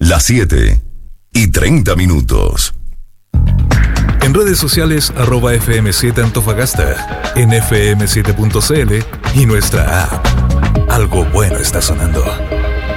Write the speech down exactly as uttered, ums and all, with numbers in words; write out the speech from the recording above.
Las siete y treinta minutos. En redes sociales, arroba F M siete Antofagasta, en F M siete punto C L y nuestra app. Algo bueno está sonando.